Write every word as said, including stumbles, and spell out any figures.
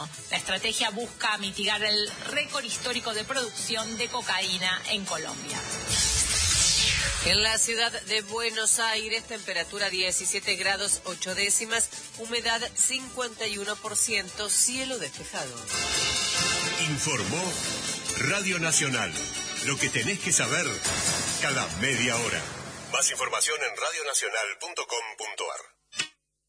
La estrategia busca mitigar el récord histórico de producción de cocaína en Colombia. En la ciudad de Buenos Aires, temperatura diecisiete grados ocho décimas, humedad cincuenta y uno por ciento, cielo despejado. Informó Radio Nacional. Lo que tenés que saber cada media hora. Más información en radio nacional punto com punto ar.